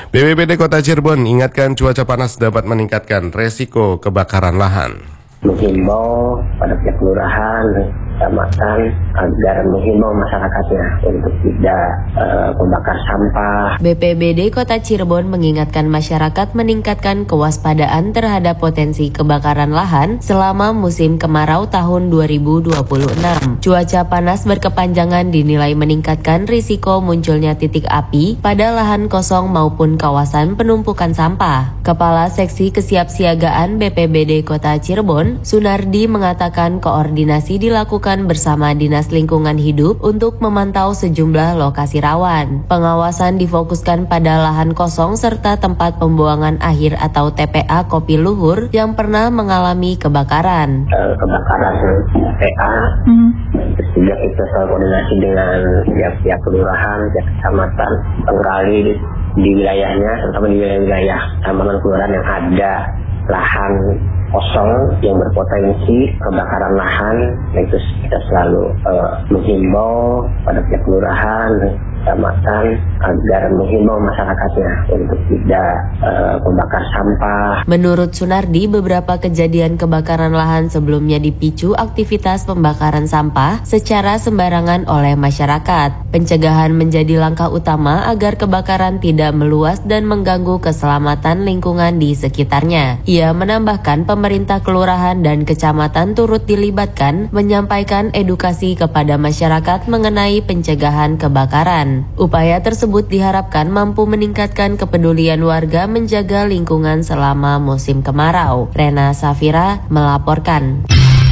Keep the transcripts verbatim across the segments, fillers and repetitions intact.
B P B D Kota Cirebon ingatkan cuaca panas dapat meningkatkan resiko kebakaran lahan. Menghimbau pada pihak kelurahan, kecamatan agar menghimbau masyarakatnya untuk tidak uh, membakar sampah. B P B D Kota Cirebon mengingatkan masyarakat meningkatkan kewaspadaan terhadap potensi kebakaran lahan selama musim kemarau tahun dua ribu dua puluh enam. Cuaca panas berkepanjangan dinilai meningkatkan risiko munculnya titik api pada lahan kosong maupun kawasan penumpukan sampah. Kepala Seksi Kesiapsiagaan B P B D Kota Cirebon, Sunardi, mengatakan koordinasi dilakukan bersama Dinas Lingkungan Hidup untuk memantau sejumlah lokasi rawan. Pengawasan difokuskan pada lahan kosong serta tempat pembuangan akhir atau T P A Kopi Luhur yang pernah mengalami kebakaran. Uh, kebakaran T P A, hmm. Terus juga kita selalu koordinasi dengan pihak-pihak kelurahan, pihak kecamatan, pengrali di, di wilayahnya, terutama di wilayah-wilayah kecamatan kelurahan yang ada lahan kosong yang berpotensi kebakaran lahan. Itu kita selalu uh, menghimbau pada pihak kelurahan, kecamatan agar menghimbau masyarakatnya untuk tidak uh, membakar sampah. Menurut Sunardi, beberapa kejadian kebakaran lahan sebelumnya dipicu aktivitas pembakaran sampah secara sembarangan oleh masyarakat. Pencegahan menjadi langkah utama agar kebakaran tidak meluas dan mengganggu keselamatan lingkungan di sekitarnya. Ia menambahkan pemerintah kelurahan dan kecamatan turut dilibatkan menyampaikan edukasi kepada masyarakat mengenai pencegahan kebakaran. Upaya tersebut diharapkan mampu meningkatkan kepedulian warga menjaga lingkungan selama musim kemarau. Rena Safira melaporkan.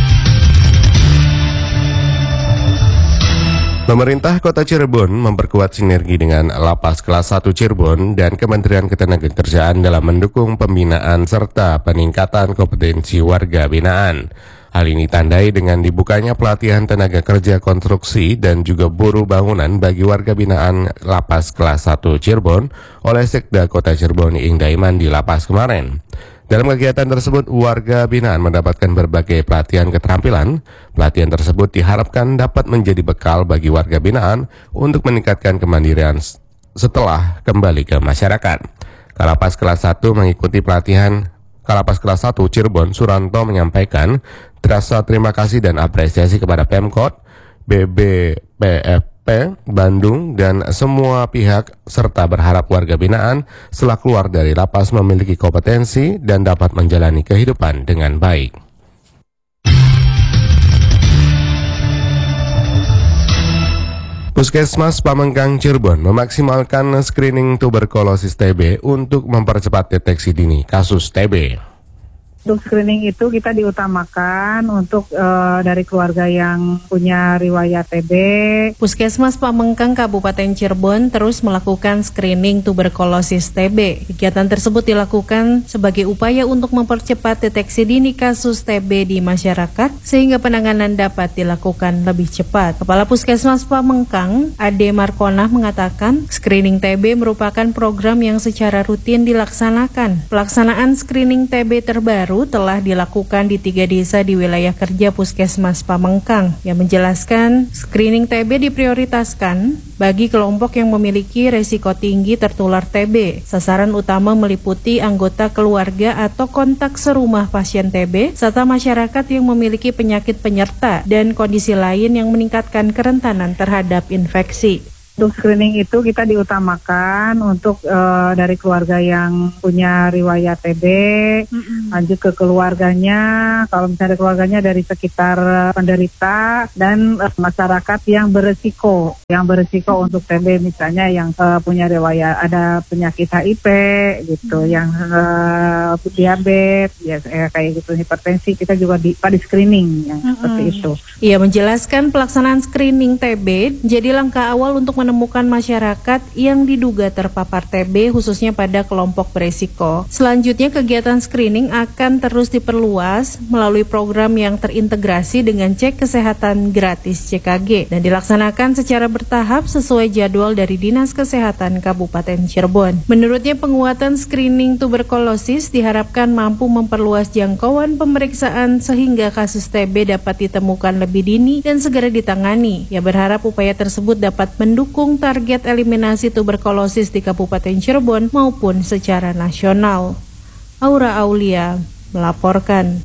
Pemerintah Kota Cirebon memperkuat sinergi dengan Lapas Kelas satu Cirebon dan Kementerian Ketenagakerjaan dalam mendukung pembinaan serta peningkatan kompetensi warga binaan. Hal ini tandai dengan dibukanya pelatihan tenaga kerja konstruksi dan juga buruh bangunan bagi warga binaan Lapas Kelas satu Cirebon oleh Sekda Kota Cirebon Iing Daiman di Lapas kemarin. Dalam kegiatan tersebut, warga binaan mendapatkan berbagai pelatihan keterampilan. Pelatihan tersebut diharapkan dapat menjadi bekal bagi warga binaan untuk meningkatkan kemandirian setelah kembali ke masyarakat. Kalapas Kelas satu mengikuti pelatihan Kalapas Kelas satu Cirebon, Suranto menyampaikan rasa terima kasih dan apresiasi kepada Pemkot, B B P F P Bandung, dan semua pihak, serta berharap warga binaan setelah keluar dari lapas memiliki kompetensi dan dapat menjalani kehidupan dengan baik. Puskesmas Pamengkang Cirebon memaksimalkan screening tuberkulosis T B untuk mempercepat deteksi dini kasus T B. Untuk screening itu kita diutamakan untuk uh, dari keluarga yang punya riwayat T B. Puskesmas Pamengkang Kabupaten Cirebon terus melakukan screening tuberkulosis T B. Kegiatan tersebut dilakukan sebagai upaya untuk mempercepat deteksi dini kasus T B di masyarakat sehingga penanganan dapat dilakukan lebih cepat. Kepala Puskesmas Pamengkang, Ade Markonah, mengatakan screening T B merupakan program yang secara rutin dilaksanakan. Pelaksanaan screening T B terbaru telah dilakukan di tiga desa di wilayah kerja Puskesmas Pamengkang, yang menjelaskan screening T B diprioritaskan bagi kelompok yang memiliki resiko tinggi tertular T B. Sasaran utama meliputi anggota keluarga atau kontak serumah pasien T B, serta masyarakat yang memiliki penyakit penyerta dan kondisi lain yang meningkatkan kerentanan terhadap infeksi. Untuk screening itu kita diutamakan untuk uh, dari keluarga yang punya riwayat T B, mm-hmm. lanjut ke keluarganya, kalau misalnya keluarganya dari sekitar penderita, dan uh, masyarakat yang beresiko, yang beresiko untuk T B, misalnya yang uh, punya riwayat ada penyakit H I V gitu, mm-hmm. yang uh, diabetes, ya kayak gitu, hipertensi, kita juga di, di screening yang mm-hmm. seperti itu. Ia menjelaskan pelaksanaan screening T B jadi langkah awal untuk menemukan masyarakat yang diduga terpapar T B, khususnya pada kelompok berisiko. Selanjutnya, kegiatan screening akan terus diperluas melalui program yang terintegrasi dengan cek kesehatan gratis C K G dan dilaksanakan secara bertahap sesuai jadwal dari Dinas Kesehatan Kabupaten Cirebon. Menurutnya, penguatan screening tuberkulosis diharapkan mampu memperluas jangkauan pemeriksaan sehingga kasus T B dapat ditemukan lebih dini dan segera ditangani. Ia berharap upaya tersebut dapat mendukung mendukung target eliminasi tuberkulosis di Kabupaten Cirebon maupun secara nasional. Aura Aulia melaporkan.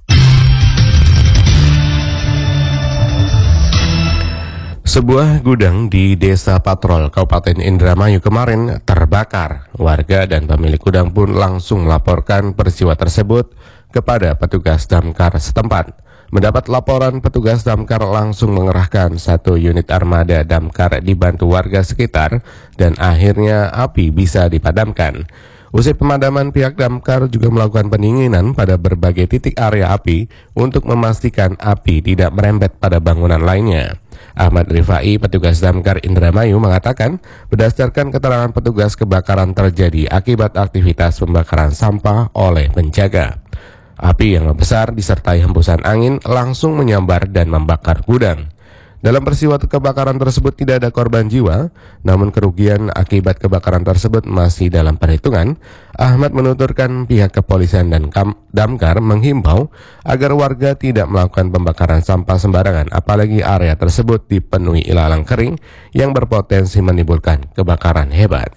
Sebuah gudang di Desa Patrol, Kabupaten Indramayu kemarin terbakar. Warga dan pemilik gudang pun langsung melaporkan peristiwa tersebut kepada petugas damkar setempat. Mendapat laporan, petugas damkar langsung mengerahkan satu unit armada damkar dibantu warga sekitar dan akhirnya api bisa dipadamkan. Usai pemadaman, pihak damkar juga melakukan pendinginan pada berbagai titik area api untuk memastikan api tidak merembet pada bangunan lainnya. Ahmad Rifai, petugas damkar Indramayu, mengatakan berdasarkan keterangan petugas, kebakaran terjadi akibat aktivitas pembakaran sampah oleh penjaga. Api yang besar disertai hembusan angin langsung menyambar dan membakar gudang. Dalam peristiwa kebakaran tersebut tidak ada korban jiwa, namun kerugian akibat kebakaran tersebut masih dalam perhitungan. Ahmad menuturkan pihak kepolisian dan damkar menghimbau agar warga tidak melakukan pembakaran sampah sembarangan, apalagi area tersebut dipenuhi ilalang kering yang berpotensi menimbulkan kebakaran hebat.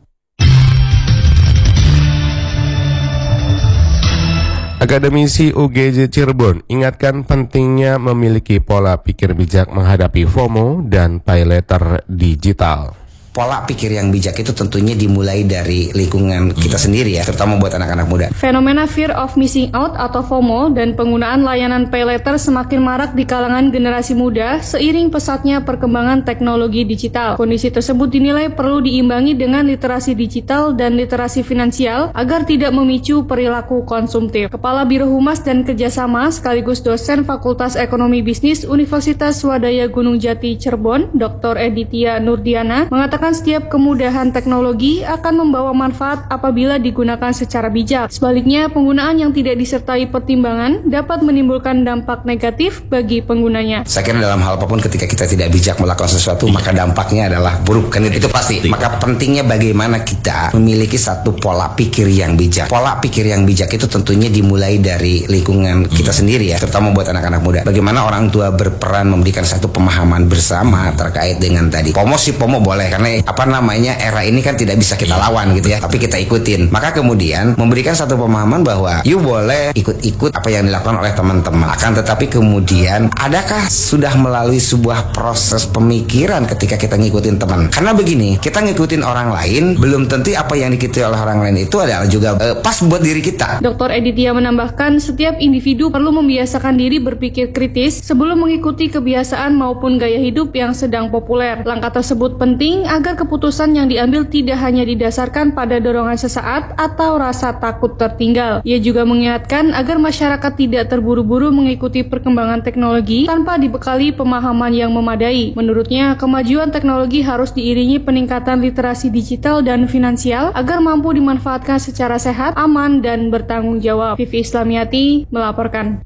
Akademisi U G J Cirebon ingatkan pentingnya memiliki pola pikir bijak menghadapi FOMO dan pay later digital. Pola pikir yang bijak itu tentunya dimulai dari lingkungan kita sendiri ya, terutama buat anak-anak muda. Fenomena fear of missing out atau FOMO dan penggunaan layanan pay later semakin marak di kalangan generasi muda seiring pesatnya perkembangan teknologi digital. Kondisi tersebut dinilai perlu diimbangi dengan literasi digital dan literasi finansial agar tidak memicu perilaku konsumtif. Kepala Biro Humas dan Kerjasama sekaligus dosen Fakultas Ekonomi Bisnis Universitas Swadaya Gunung Jati Cirebon, Doktor Editia Nurdiana, mengatakan setiap kemudahan teknologi akan membawa manfaat apabila digunakan secara bijak. Sebaliknya, penggunaan yang tidak disertai pertimbangan dapat menimbulkan dampak negatif bagi penggunanya. Saya kira dalam hal apapun ketika kita tidak bijak melakukan sesuatu, maka dampaknya adalah buruk, kan itu pasti. Maka pentingnya bagaimana kita memiliki satu pola pikir yang bijak. Pola pikir yang bijak itu tentunya dimulai dari lingkungan kita sendiri ya, terutama buat anak-anak muda. Bagaimana orang tua berperan memberikan satu pemahaman bersama terkait dengan tadi. FOMO sih FOMO boleh, karena apa namanya era ini kan tidak bisa kita lawan gitu ya, tapi kita ikutin. Maka kemudian memberikan satu pemahaman bahwa you boleh ikut-ikut apa yang dilakukan oleh teman-teman. Akan tetapi kemudian adakah sudah melalui sebuah proses pemikiran ketika kita ngikutin teman? Karena begini, kita ngikutin orang lain belum tentu apa yang diikuti oleh orang lain itu adalah juga eh, pas buat diri kita. Doktor Editia menambahkan setiap individu perlu membiasakan diri berpikir kritis sebelum mengikuti kebiasaan maupun gaya hidup yang sedang populer. Langkah tersebut penting agar keputusan yang diambil tidak hanya didasarkan pada dorongan sesaat atau rasa takut tertinggal. Ia juga mengingatkan agar masyarakat tidak terburu-buru mengikuti perkembangan teknologi tanpa dibekali pemahaman yang memadai. Menurutnya, kemajuan teknologi harus diiringi peningkatan literasi digital dan finansial agar mampu dimanfaatkan secara sehat, aman, dan bertanggung jawab. Vivi Islamiati melaporkan.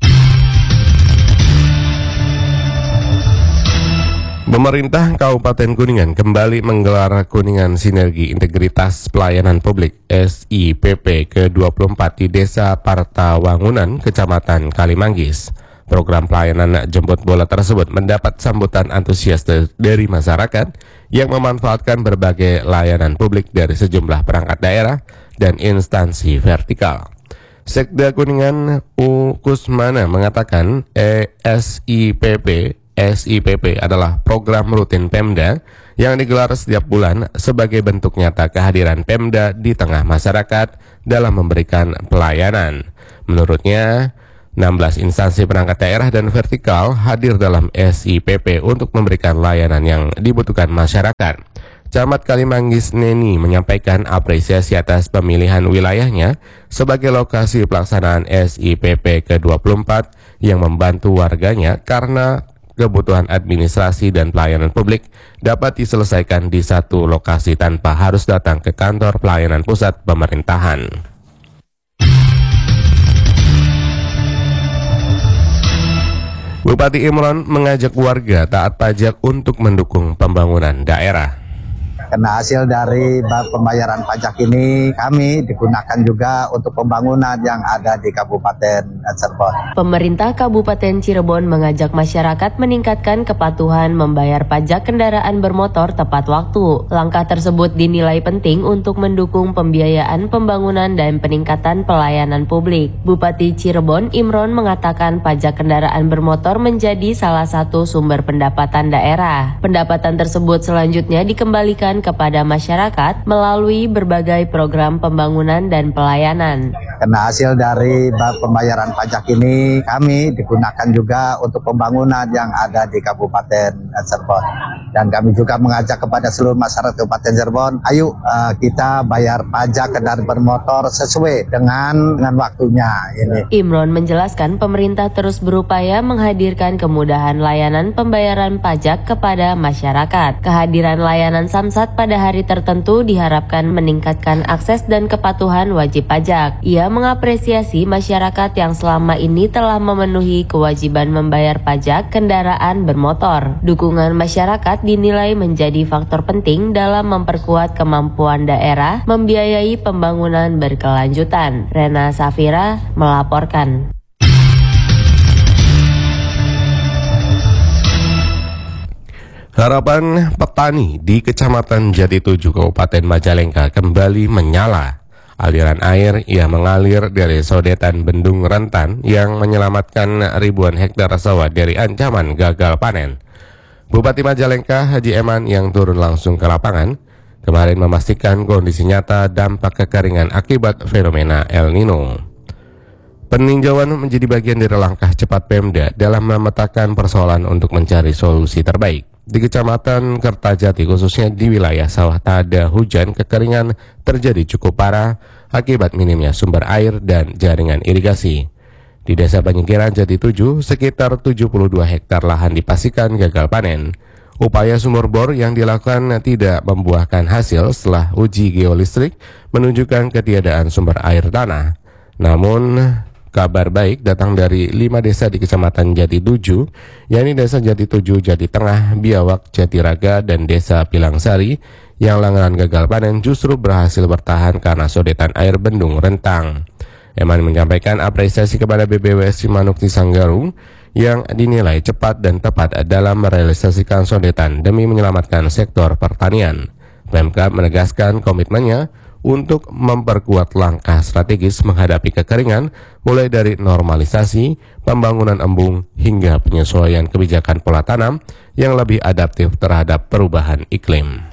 Pemerintah Kabupaten Kuningan kembali menggelar Kuningan Sinergi Integritas Pelayanan Publik S I P P ke dua puluh empat di Desa Partawangunan, Kecamatan Kalimanggis. Program pelayanan jemput bola tersebut mendapat sambutan antusias dari masyarakat yang memanfaatkan berbagai layanan publik dari sejumlah perangkat daerah dan instansi vertikal. Sekda Kuningan U Kusmana mengatakan E S I P P S I P P adalah program rutin Pemda yang digelar setiap bulan sebagai bentuk nyata kehadiran Pemda di tengah masyarakat dalam memberikan pelayanan. Menurutnya, enam belas instansi perangkat daerah dan vertikal hadir dalam S I P P untuk memberikan layanan yang dibutuhkan masyarakat. Camat Kalimanggis Neni menyampaikan apresiasi atas pemilihan wilayahnya sebagai lokasi pelaksanaan S I P P ke dua puluh empat yang membantu warganya karena kebutuhan administrasi dan pelayanan publik dapat diselesaikan di satu lokasi tanpa harus datang ke kantor pelayanan pusat pemerintahan. Bupati Imron mengajak warga taat pajak untuk mendukung pembangunan daerah. Karena hasil dari pembayaran pajak ini kami digunakan juga untuk pembangunan yang ada di Kabupaten Cirebon. Pemerintah Kabupaten Cirebon mengajak masyarakat meningkatkan kepatuhan membayar pajak kendaraan bermotor tepat waktu. Langkah tersebut dinilai penting untuk mendukung pembiayaan pembangunan dan peningkatan pelayanan publik. Bupati Cirebon Imron mengatakan pajak kendaraan bermotor menjadi salah satu sumber pendapatan daerah. Pendapatan tersebut selanjutnya dikembalikan kepada masyarakat melalui berbagai program pembangunan dan pelayanan. Karena hasil dari pembayaran pajak ini kami digunakan juga untuk pembangunan yang ada di Kabupaten Cirebon. Dan kami juga mengajak kepada seluruh masyarakat Kabupaten Cirebon, ayo uh, kita bayar pajak kendaraan bermotor sesuai dengan, dengan waktunya. Ini. Imron menjelaskan pemerintah terus berupaya menghadirkan kemudahan layanan pembayaran pajak kepada masyarakat. Kehadiran layanan Samsat pada hari tertentu diharapkan meningkatkan akses dan kepatuhan wajib pajak. Ia mengapresiasi masyarakat yang selama ini telah memenuhi kewajiban membayar pajak kendaraan bermotor. Dukungan masyarakat dinilai menjadi faktor penting dalam memperkuat kemampuan daerah membiayai pembangunan berkelanjutan. Rena Safira melaporkan. Harapan petani di Kecamatan Jatitujuh, Kabupaten Majalengka kembali menyala. Aliran air yang mengalir dari sodetan Bendung Rentan yang menyelamatkan ribuan hektar sawah dari ancaman gagal panen. Bupati Majalengka Haji Eman yang turun langsung ke lapangan kemarin memastikan kondisi nyata dampak kekeringan akibat fenomena El Nino. Peninjauan menjadi bagian dari langkah cepat Pemda dalam memetakan persoalan untuk mencari solusi terbaik. Di Kecamatan Kertajati khususnya di wilayah sawah tak ada hujan, kekeringan terjadi cukup parah akibat minimnya sumber air dan jaringan irigasi. Di Desa Banyikiran Jatitujuh, sekitar tujuh puluh dua hektar lahan dipastikan gagal panen. Upaya sumur bor yang dilakukan tidak membuahkan hasil setelah uji geolistrik menunjukkan ketiadaan sumber air tanah. Namun, kabar baik datang dari lima desa di Kecamatan Jatitujuh, yakni Desa Jatitujuh, Jati Tengah, Biawak, Jatiraga, dan Desa Pilangsari, yang langganan gagal panen justru berhasil bertahan karena sodetan air Bendung Rentang. Eman menyampaikan apresiasi kepada B B W S Cimanuk Cisanggarung yang dinilai cepat dan tepat dalam merealisasikan sodetan demi menyelamatkan sektor pertanian. Pemkab menegaskan komitmennya untuk memperkuat langkah strategis menghadapi kekeringan, mulai dari normalisasi, pembangunan embung, hingga penyesuaian kebijakan pola tanam yang lebih adaptif terhadap perubahan iklim.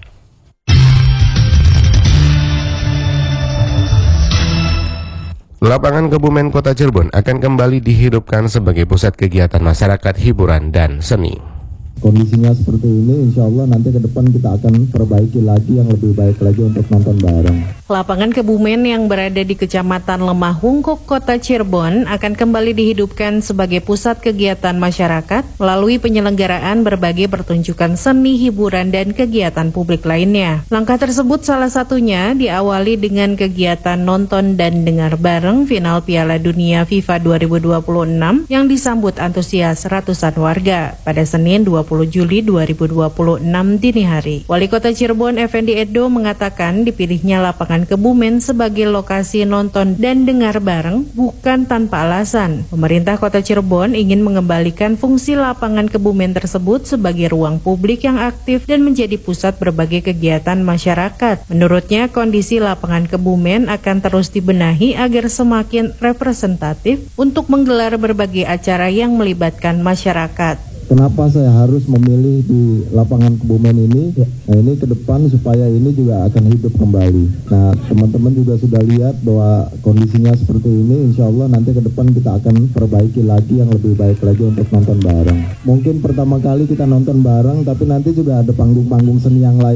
Lapangan Kebumen Kota Cirebon akan kembali dihidupkan sebagai pusat kegiatan masyarakat, hiburan, dan seni. Kondisinya seperti ini, insya Allah nanti ke depan kita akan perbaiki lagi yang lebih baik lagi untuk nonton bareng. Lapangan Kebumen yang berada di Kecamatan Lemah Hungkuk, Kota Cirebon akan kembali dihidupkan sebagai pusat kegiatan masyarakat melalui penyelenggaraan berbagai pertunjukan seni, hiburan, dan kegiatan publik lainnya. Langkah tersebut salah satunya diawali dengan kegiatan nonton dan dengar bareng final Piala Dunia FIFA dua ribu dua puluh enam yang disambut antusias ratusan warga pada Senin dua puluh Juli dua ribu dua puluh enam dini hari. Wali Kota Cirebon Effendi Edo mengatakan dipilihnya lapangan Kebumen sebagai lokasi nonton dan dengar bareng bukan tanpa alasan. Pemerintah Kota Cirebon ingin mengembalikan fungsi lapangan Kebumen tersebut sebagai ruang publik yang aktif dan menjadi pusat berbagai kegiatan masyarakat. Menurutnya, kondisi lapangan Kebumen akan terus dibenahi agar semakin representatif untuk menggelar berbagai acara yang melibatkan masyarakat. Kenapa saya harus memilih di lapangan Kebumen ini? Nah, ini ke depan supaya ini juga akan hidup kembali. Nah, teman-teman juga sudah lihat bahwa kondisinya seperti ini, insya Allah nanti ke depan kita akan perbaiki lagi yang lebih baik lagi untuk nonton bareng. Mungkin pertama kali kita nonton bareng, tapi nanti juga ada panggung-panggung seni yang lain.